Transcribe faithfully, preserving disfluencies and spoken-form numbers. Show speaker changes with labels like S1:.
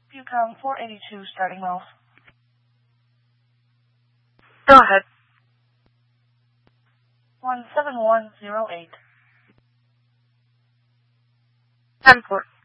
S1: Bucom four eighty-two starting mouth.
S2: Go ahead.
S1: one seven one zero eight.
S2: ten four.